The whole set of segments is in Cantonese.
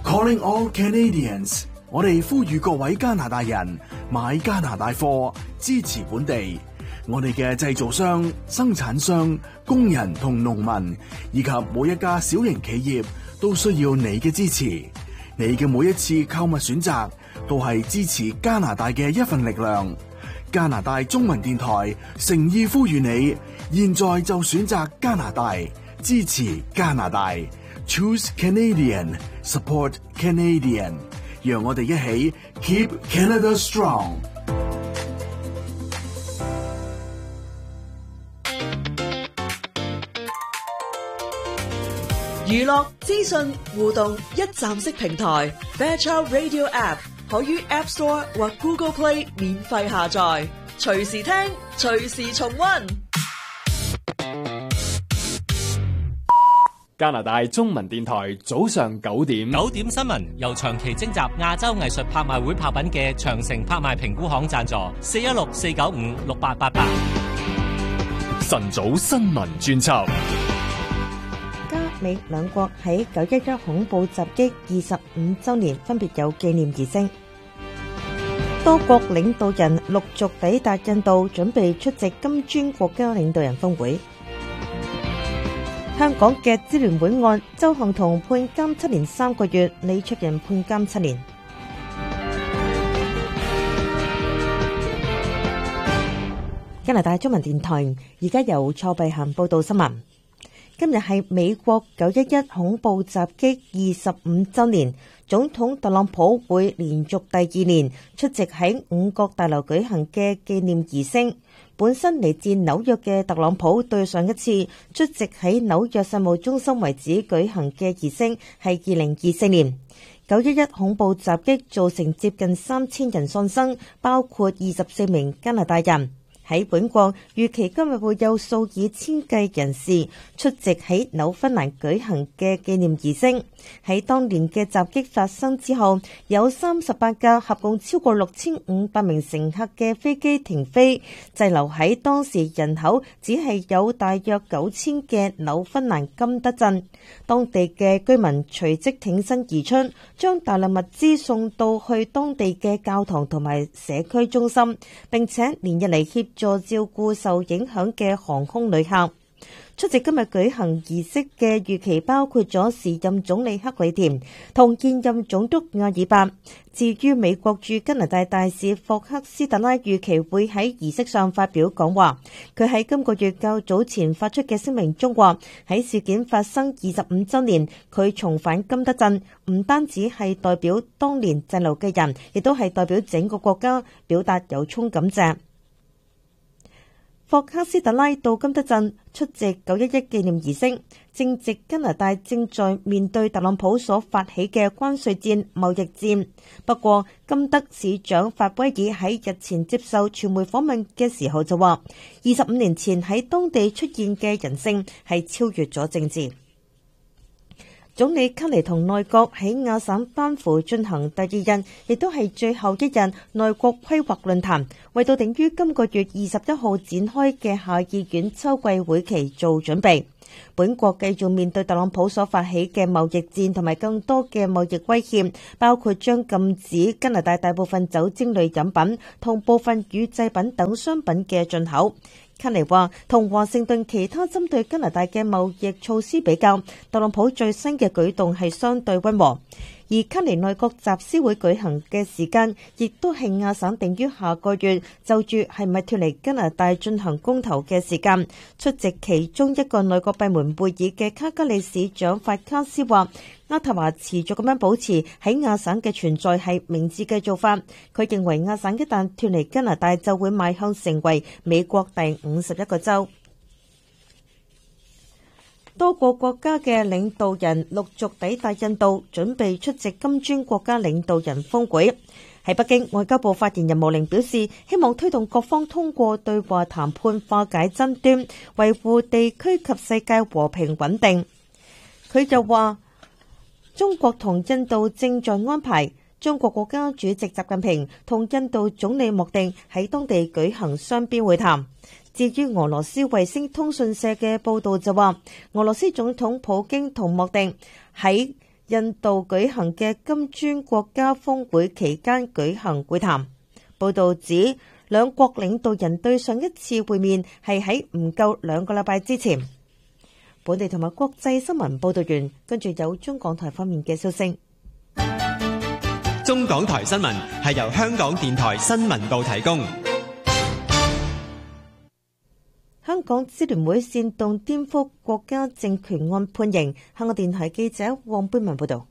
Calling all Canadians， 我哋呼籲各位加拿大人買加拿大貨，支持本地。我哋嘅製造商、生產商、工人同農民，以及每一家小型企業都需要你嘅支持。你嘅每一次購物選擇，都係支持加拿大嘅一份力量。加拿大中文電台誠意呼籲你，現在就選擇加拿大，支持加拿大。Choose Canadian, support Canadian。讓我哋一起 Keep Canada Strong。 娛樂資訊互動一站式平台 Fairchild Radio App 可於 App Store 或 Google Play 免費下載，隨時聽，隨時重溫。 加拿大中文電台早上9點新聞由長期徵集亞洲藝術拍賣會拍品嘅長城拍賣評估行贊助，416-495-6888。 晨早新聞專輯。 加美兩國喺911恐怖襲擊25週年分別有紀念儀式。多國領導人陸續抵達印度，準備出席金磚國家領導人峰會。香港嘅支聯會案，鄒幸彤判監7年3個月，李卓人判監7年。加拿大中文電台而家由蔡碧嫻報道新聞。今日係美國911恐怖襲擊25週年，總統特朗普會連續第2年出席喺五角大樓舉行嘅紀念儀式。本身嚟自紐約嘅特朗普對上一次出席喺紐約世貿中心遺址舉行嘅儀式係2024年。911恐怖襲擊造成接近3000人喪生，包括24名加拿大人。喺本國預期今日會有數以千計人士出席喺紐芬蘭舉行嘅紀念儀式。喺當年嘅襲擊發生之後，有38架合共超過6500名乘客嘅飛機停飛，滯留喺當時人口只係有大約9000嘅紐芬蘭金德鎮。當地嘅居民隨即挺身而出，將大量物資送到去當地嘅教堂同埋社區中心，並且連日嚟協助照顧受影響嘅航空旅客。出席今日舉行儀式嘅預期包括咗時任總理克里田同現任總督阿爾伯。至於美國駐加拿大大使霍克斯特拉預期會喺儀式上發表講話。佢喺今個月較早前發出嘅聲明中話，喺事件發生25週年，佢重返金德鎮，唔單止係代表當年滯留嘅人，亦都係代表整個國家表達由衷感謝。霍克斯特拉到金德鎮出席911紀念儀式，正值加拿大正在面對特朗普所發起嘅關稅戰、貿易戰。不過，金德市長法威爾喺日前接受傳媒訪問嘅時候就話，25年前喺當地出現嘅人性係超越咗政治。總理卡尼同內閣喺亞省班夫進行第2日，亦都係最後一日內閣規劃論壇，為到定於今個月21號展開嘅下議院秋季會期做準備。本國繼續面對特朗普所發起嘅貿易戰同埋更多嘅貿易威脅，包括將禁止加拿大大部分酒精類飲品同部分乳製品等商品嘅進口。卡尼話，同華盛頓其他針對加拿大嘅貿易措施比較，特朗普最新嘅舉動係相對溫和。而卡尼內閣集思會舉行嘅時間，亦都係亞省定於下個月就住係咪脫離加拿大進行公投嘅時間。出席其中一個內閣閉門會議嘅卡加利市長法卡斯話，渥太華持續咁樣保持喺亞省嘅存在係明智嘅做法。佢認為亞省一旦脫離加拿大，就會邁向成為美國第51個州。多個國家嘅領導人陸續抵達印度，準備出席金磚國家領導人峰會。喺北京，外交部發言人毛寧表示，希望推動各方通過對話談判化解爭端，維護地區及世界和平穩定。佢就話，中國同印度正在安排中國國家主席習近平同印度總理莫迪喺當地舉行雙邊會談。至於俄羅斯衛星通訊社嘅報導就話，俄羅斯總統普京同莫迪喺印度舉行嘅金磚國家峰會期間舉行會談。報道指，兩國領導人對上一次會面係喺唔夠2個禮拜之前。本地同埋國際新聞報道完，跟住有中港台方面嘅消息。 中港台新聞係由香港電台新聞部提供。 香港支聯會煽動顛覆國家政權案判刑，香港電台記者黃貝文報道。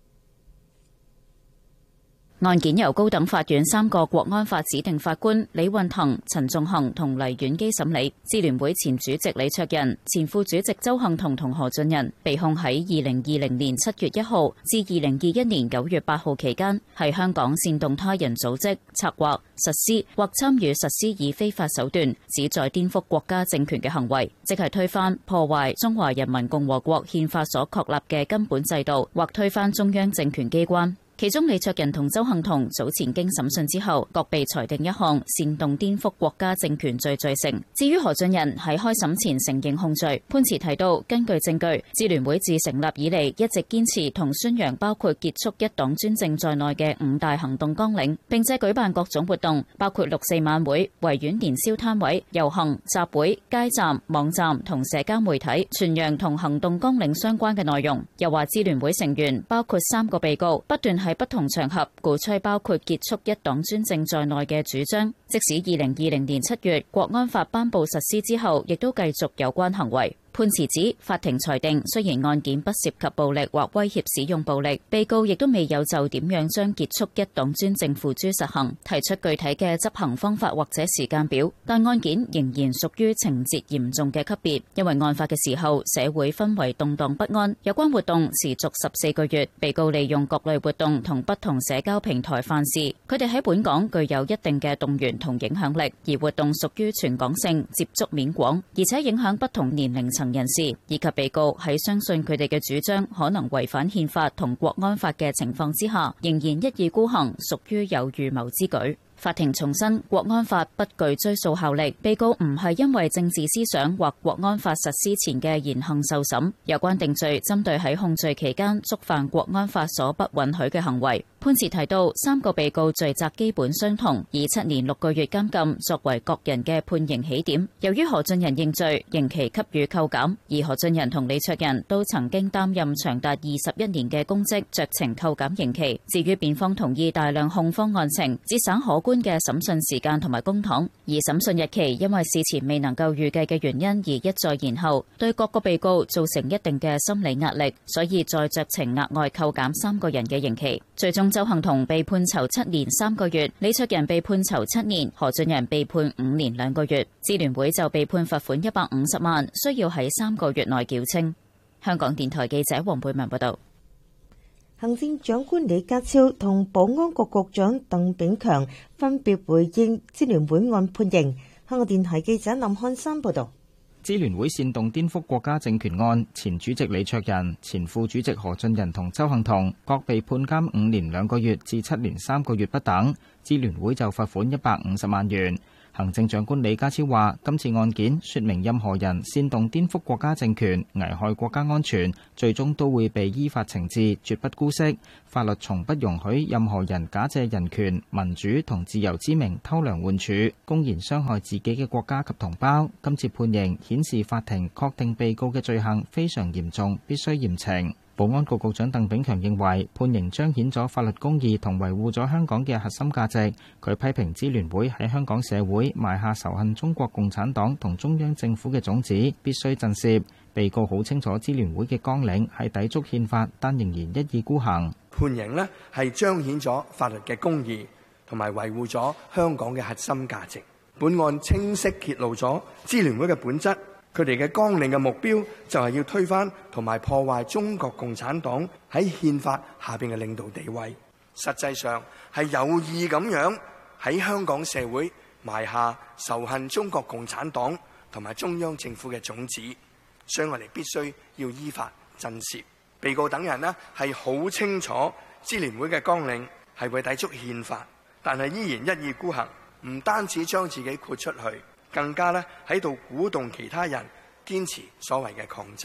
案件由高等法院3個國安法指定法官李運騰、陳仲衡同黎婉基審理。支聯會前主席李卓人、前副主席周幸彤同何俊仁被控喺2020年7月1號至2021年9月8號期間，喺香港煽動他人組織、策劃、實施或參與實施以非法手段旨在顛覆國家政權嘅行為，即係推翻、破壞中華人民共和國憲法所確立嘅根本制度，或推翻中央政權機關。其中李卓人同周幸彤早前經審訊之後，各被裁定一項煽動顛覆國家政權罪罪成。至於何俊仁喺開審前承認控罪，判詞提到，根據證據，支聯會自成立以嚟一直堅持同宣揚包括結束一黨專政在內嘅5大行動綱領，並且舉辦各種活動，包括6·4晚會、維園年宵攤位、遊行、集會、街站、網站同社交媒體傳揚同行動綱領相關嘅內容。又話支聯會成員包括3個被告不斷喺不同場合鼓吹包括結束一黨專政在內嘅主張，即使2020年7月國安法頒布實施之後，亦都繼續有關行為。判詞指，法庭裁定雖然案件不涉及暴力或威脅使用暴力，被告亦都未有就點樣將結束一黨專政付諸實行提出具體嘅執行方法或者時間表，但案件仍然屬於情節嚴重嘅級別，因為案發嘅時候社會氛圍動盪不安，有關活動持續14個月，被告利用各類活動同不同社交平台犯事，佢哋喺本港具有一定嘅動員同影響力，而活動屬於全港性、接觸面廣，而且影響不同年齡層人士，以及被告喺相信佢哋嘅主張可能違反憲法同國安法嘅情況之下，仍然一意孤行，屬於有預謀之舉。法庭重申，國安法不具追溯效力，被告唔係因為政治思想或國安法實施前嘅言行受審，有關定罪針對喺控罪期間觸犯國安法所不允許嘅行為。判詞提到，3個被告罪責基本相同，以7年6個月監禁作為各人嘅判刑起點。由於何俊仁認罪，刑期給予扣減，而何俊仁同李卓人都曾經擔任長達21年嘅公職，酌情扣減刑期。至於辯方同意大量控方案情，節省可觀嘅審訊時間同埋公帑，而審訊日期因為事前未能夠預計嘅原因而一再延後，對各個被告造成一定嘅心理壓力，所以再酌情額外扣減3個人嘅刑期。最終周幸彤被判囚7年3個月，李卓人被判囚7年，何俊仁被判5年2個月，支聯會就被判罰款150萬，需要喺3個月內繳清。香港電台記者黃貝文報道。 行政長官李家超同保安局局長鄧炳強分別回應支聯會案判刑。香港電台記者林漢山報道。 支聯會煽動顛覆國家政權案，前主席李卓人、前副主席何俊仁同周幸彤各被判監5年2個月至7年3個月不等，支聯會就罰款150萬元。行政長官李家超話：今次案件說明任何人煽動顛覆國家政權、危害國家安全，最終都會被依法懲治，絕不姑息。法律從不容許任何人假借人權、民主同自由之名偷梁換柱，公然傷害自己嘅國家及同胞。今次判刑顯示法庭確定被告嘅罪行非常嚴重，必須嚴懲。保安局局長鄧炳強認為判刑彰顯咗法律公義同維護咗香港嘅核心價值。佢批評支聯會喺香港社會埋下仇恨中國共產黨同中央政府嘅種子，必須震懾。被告好清楚支聯會嘅綱領係抵觸憲法，但仍然一意孤行。 判刑呢係彰顯咗法律嘅公義同埋維護咗香港嘅核心價值。本案清晰揭露咗支聯會嘅本質。佢哋嘅綱領嘅目標就係要推翻同埋破壞中國共產黨喺憲法下邊嘅領導地位，實際上係有意咁樣喺香港社會埋下仇恨中國共產黨同埋中央政府嘅種子，所以我哋必須要依法震懾。被告等人呢係好清楚支聯會嘅綱領係會抵觸憲法，但係依然一意孤行，唔單止將自己豁出去，更加咧喺度鼓動其他人堅持所謂嘅抗爭。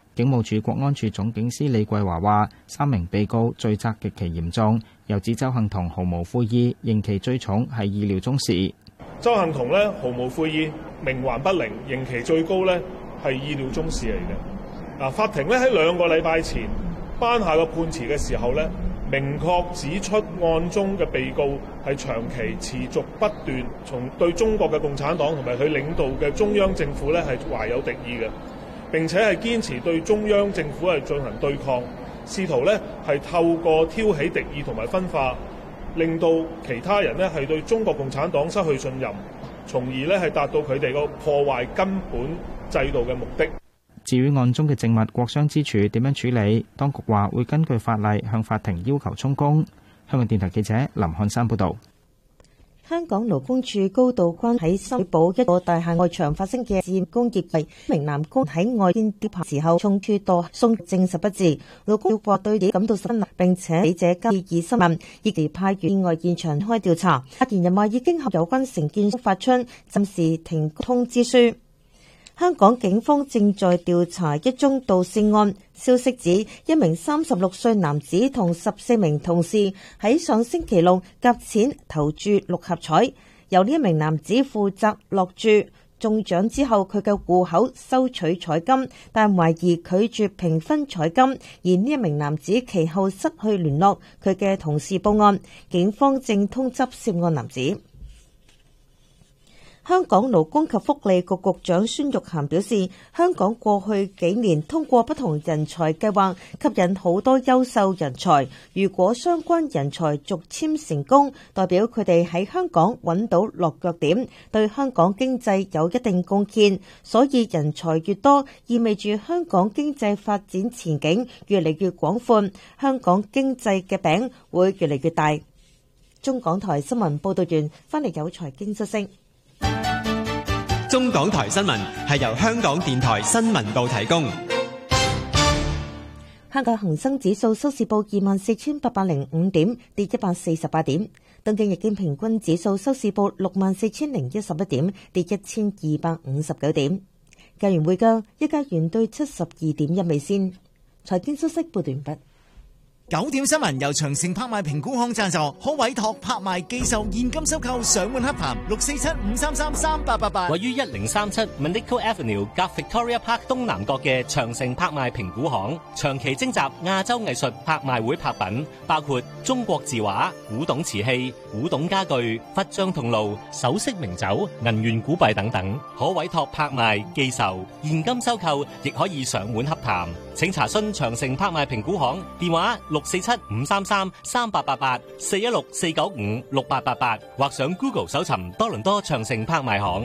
警務處國安處總警司李桂華話：3名被告罪責極其嚴重，又指鄒幸彤毫無悔意，刑期最重係意料中事。 鄒幸彤呢毫無悔意，冥頑不靈，刑期最高呢係意料中事嚟嘅。法庭呢喺2個禮拜前頒下個判詞嘅時候呢，明確指出案中嘅被告係長期持續不斷從對中國嘅共產黨同埋佢領導嘅中央政府呢係懷有敵意嘅。並且係堅持對中央政府係進行對抗，試圖呢係透過挑起敵意同埋分化，令到其他人呢係對中國共產黨失去信任，從而呢係達到佢哋個破壞根本制度嘅目的。 至於案中嘅證物國殤之柱點樣處理，當局話會根據法例向法庭要求充公。香港電台記者林漢山報導。 香港勞工處高度關喺深水埗一個大廈外牆發生嘅致工業危，一名男工喺外邊跌下時候衝出墮送證實不治。勞工處話對此感到十分，並且死者交易新聞，亦已派員意外現場開調查。發言人話已經向有關承建商發出暫時停工通知書。香港警方正在調查一宗盜竊案，消息指一名36歲男子同14名同事喺上星期六夾錢投注6合彩，由呢一名男子負責落注，中獎之後佢嘅戶口收取彩金，但懷疑拒絕平分彩金，而呢一名男子其後失去聯絡佢嘅同事報案，警方正通緝涉案男子。香港勞工及福利局局長孫玉菡表示，香港過去幾年通過不同人才計劃吸引好多優秀人才，如果相關人才續簽成功，代表佢哋喺香港揾到落腳點，對香港經濟有一定貢獻，所以人才越多，意味住香港經濟發展前景越嚟越廣闊，香港經濟嘅餅會越嚟越大。中港台新聞報道完，翻嚟有財經消息。 中港台新聞係由香港電台新聞部提供。 香港恒生指數收市報24,805點，跌148點。東京日經平均指數收市報64,011點，跌1,259點。價元匯價，一加元對72.1美仙。財經消息報道完畢。 9點新聞由長城拍賣評估行贊助，可委託拍賣寄售現金收購上門洽談647-533-3888。 位於1037 Manico Avenue 隔 Victoria Park 東南角嘅長城拍賣評估行，長期徵集亞洲藝術拍賣會拍品，包括中國字畫、古董瓷器、古董家具、佛像銅爐、首飾名酒、銀元古幣等等，可委託拍賣寄售現金收購，亦可以上門洽談。請查詢長城拍賣評估行電話647-533-3888 416-495-6888，或上 Google 搜尋多倫多長城拍賣行。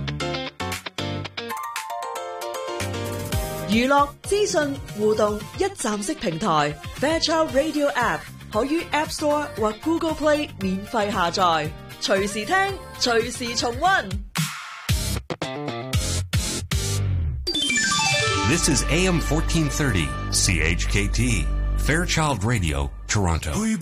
娛樂資訊互動一站式平台 Fairchild Radio App 可於 App Store 或 Google Play 免費下載，隨時聽，隨時重溫。 This is AM 1430 CHKT Fairchild Radio, Toronto.